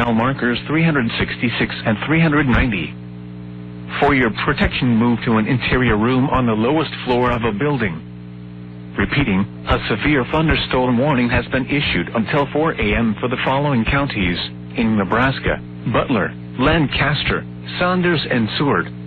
mile markers 366 and 390. For your protection, move to an interior room on the lowest floor of a building. Repeating, a severe thunderstorm warning has been issued until 4 a.m. for the following counties in Nebraska: Butler, Lancaster, Saunders, and Seward.